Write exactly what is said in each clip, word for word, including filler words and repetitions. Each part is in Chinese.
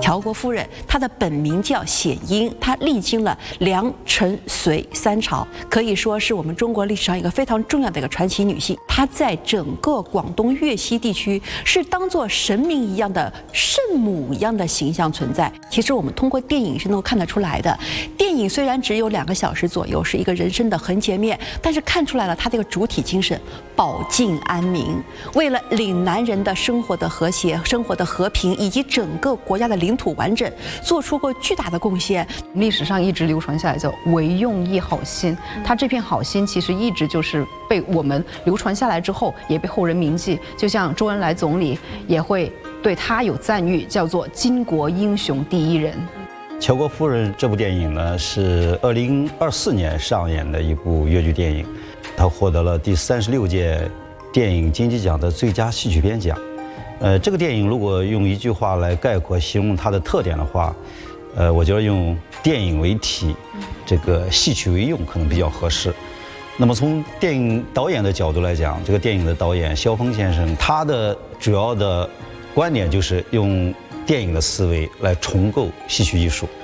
乔国夫人，她的本名叫显英，她历经了梁、陈、隋三朝，可以说是我们中国历史上一个非常重要的一个传奇女性。她在整个广东粤西地区是当作神明一样的圣母一样的形象存在。其实我们通过电影是能够看得出来的。电影虽然只有两个小时左右，是一个人生的横截面，但是看出来了她这个主体精神：保境安民，为了岭南人的生活的和谐、生活的和平以及整个国家的领土完整，做出过巨大的贡献。 历史上一直流传下来叫唯用一好心，他这片好心其实一直就是被我们流传下来之后，也被后人铭记。就像周恩来总理也会对他有赞誉，叫做巾帼英雄第一人。 乔国夫人这部电影呢，是二零二四年上演的一部粤剧电影，它获得了第三十六届电影金鸡奖的最佳戏曲片奖。呃，这个电影如果用一句话来概括形容它的特点的话，呃，我觉得用电影为体，这个戏曲为用可能比较合适。那么从电影导演的角度来讲，这个电影的导演萧峰先生，他的主要的观点就是用电影的思维来重构戏曲艺术。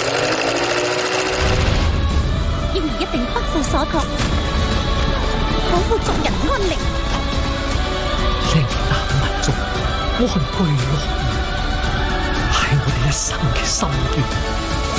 嬰兒一定不負所託，保護族人安寧。 嶺南民族安居樂業，係我哋一生嘅心願。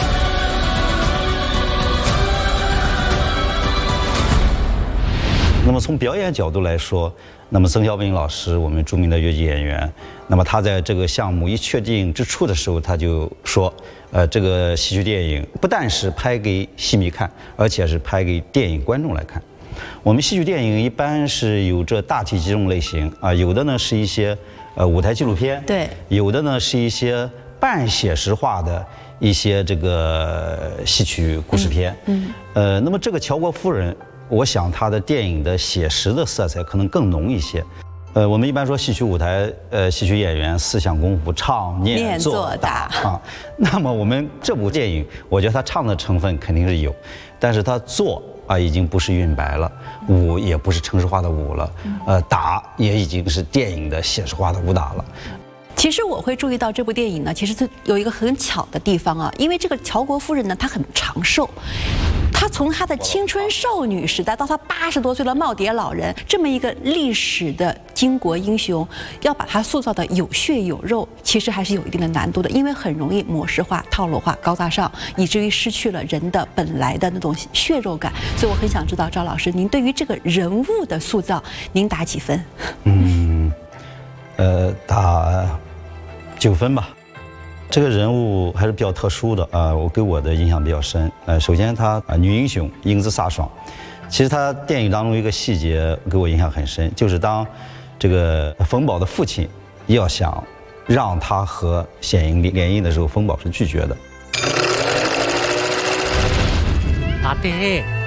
那么从表演角度来说，那么曾小敏老师，我们著名的粤剧演员，那么他在这个项目一确定之初的时候，他就说，呃，这个戏剧电影不但是拍给戏迷看，而且是拍给电影观众来看。我们戏剧电影一般是有这大体几种类型啊，有的呢是一些呃舞台纪录片， 对， 有的呢是一些半写实化的一些这个戏曲故事片，嗯，嗯呃，那么这个乔国夫人。我想他的电影的写实的色彩可能更浓一些，呃，我们一般说戏曲舞台，呃，戏曲演员思想功夫唱念做打啊。那么我们这部电影，我觉得他唱的成分肯定是有，但是他做啊已经不是韵白了，舞也不是程式化的舞了，呃，打也已经是电影的写实化的武打了。 其实我会注意到这部电影呢，其实是有一个很巧的地方啊，因为这个乔国夫人呢，她很长寿。她从她的青春少女时代到她八十多岁的耄耋老人，这么一个历史的巾帼英雄，要把她塑造的有血有肉，其实还是有一定的难度的，因为很容易模式化、套路化、高大上，以至于失去了人的本来的那种血肉感。所以我很想知道赵老师，您对于这个人物的塑造，您打几分？ 嗯，呃，打九分吧。这个人物还是比较特殊的啊、呃，我给我的印象比较深。呃，首先她啊、呃、女英雄，英姿飒爽。其实她电影当中一个细节给我印象很深，就是当这个冯宝的父亲要想让她和显英联姻的时候，冯宝是拒绝的。 阿爹。